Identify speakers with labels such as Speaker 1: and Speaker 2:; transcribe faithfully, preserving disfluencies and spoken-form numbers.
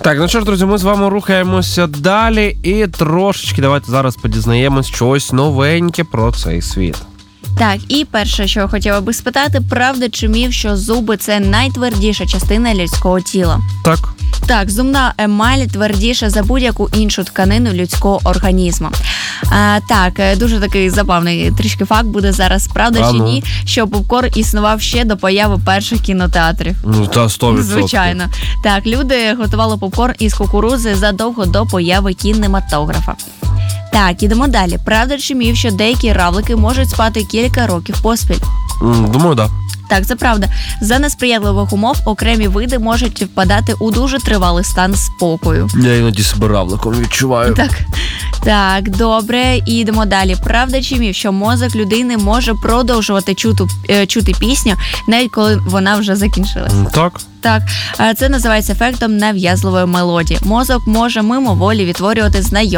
Speaker 1: Так, ну що ж, друзі, ми з вами рухаємося далі і трошечки давайте зараз подізнаємось щось новеньке про цей світ.
Speaker 2: Так, і перше, що я хотіла би спитати, правда чи міф, що зуби – це найтвердіша частина людського тіла?
Speaker 1: Так.
Speaker 2: Так, зубна емаль твердіша за будь-яку іншу тканину людського організму. А, так, дуже такий забавний трішки факт буде зараз. Правда
Speaker 1: а
Speaker 2: чи
Speaker 1: ну.
Speaker 2: ні, що попкорн існував ще до появи перших кінотеатрів?
Speaker 1: Ну, та сто відсотків.
Speaker 2: Звичайно. Так, люди готували попкорн із кукурудзи задовго до появи кінематографа. Так, ідемо далі. Правда чи міф, що деякі равлики можуть спати кілька років поспіль?
Speaker 1: Думаю, так. Да.
Speaker 2: Так, це правда. За несприятливих умов окремі види можуть впадати у дуже тривалий стан спокою.
Speaker 1: Я іноді себе равликом відчуваю.
Speaker 2: Так, так, добре, і йдемо далі. Правда чи міф, що мозок людини може продовжувати чути, чути пісню, навіть коли вона вже закінчилась?
Speaker 1: Так.
Speaker 2: Так, це називається ефектом нав'язливої мелодії. Мозок може мимоволі відтворювати знайомі